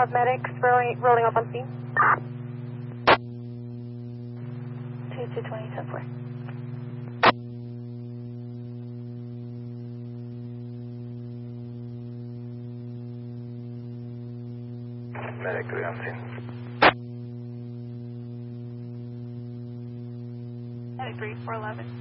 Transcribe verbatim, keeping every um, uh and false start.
have medics rolling, rolling up on scene. two two twenty, ten four. Medic three on scene. Medic three, four eleven.